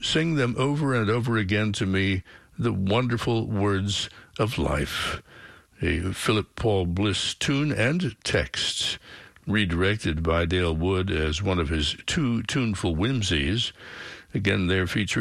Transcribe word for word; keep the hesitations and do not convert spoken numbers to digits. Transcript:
sing them over and over again to me, the wonderful words of life. A Philip Paul Bliss tune and text, redirected by Dale Wood as one of his two tuneful whimsies. Again, they're featuring